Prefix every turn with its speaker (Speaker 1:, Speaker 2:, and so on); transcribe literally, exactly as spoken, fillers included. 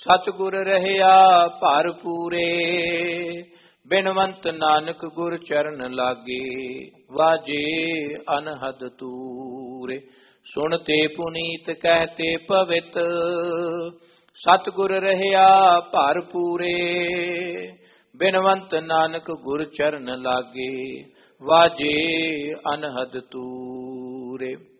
Speaker 1: ਸਤਿਗੁਰ ਰਹਿਆ ਭਰ ਪੂਰੇ। ਬਿਨਵੰਤ ਨਾਨਕ ਗੁਰ ਚਰਨ ਲਾਗੇ, ਵਾਜੇ ਅਨਹਦ ਤੂਰੇ। ਸੁਣਤੇ ਪੁਨੀਤ ਕਹਿਤੇ ਪਵਿੱਤ, ਸਤਿਗੁਰ ਰਹਿਆ ਭਰ ਪੂਰੇ। ਬਿਨਵੰਤ ਨਾਨਕ ਗੁਰ ਚਰਨ ਲਾਗੇ, ਵਾਜੇ ਅਨਹਦ ਤੂਰੇ।